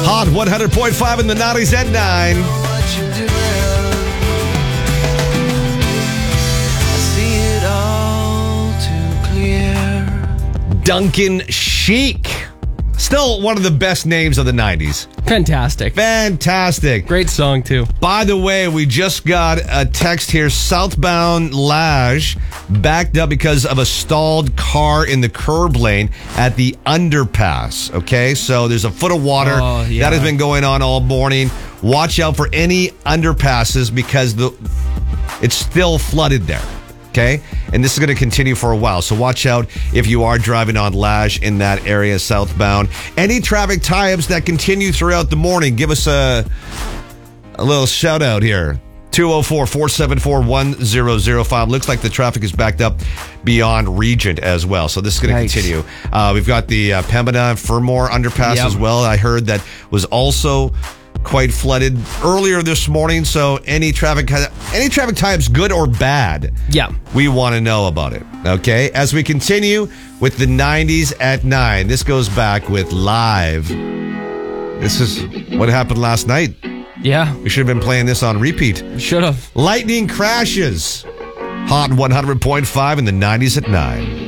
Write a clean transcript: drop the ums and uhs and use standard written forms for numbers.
Hot 100.5 in the 90s at 9. Duncan Sheik. Still one of the best names of the 90s. Fantastic. Great song, too. By the way, we just got a text here. Southbound Lage backed up because of a stalled car in the curb lane at the underpass. Okay, so there's a foot of water. Oh, yeah. That has been going on all morning. Watch out for any underpasses because it's still flooded there. Okay, and this is going to continue for a while, so watch out if you are driving on Lage in that area southbound. Any traffic tie-ups that continue throughout the morning, give us a little shout out here. 204-474-1005. Looks like the traffic is backed up beyond Regent as well, so this is going to continue. We've got the Pembina and Fermor underpass as well. I heard that was also quite flooded earlier this morning, so any traffic tie-ups, good or bad, we want to know about it. Okay, as we continue with the 90s at 9, this goes back with Live. This is what happened last night. Yeah, we should have been playing this on repeat. Should have. Lightning Crashes. Hot 100.5 in the 90s at 9.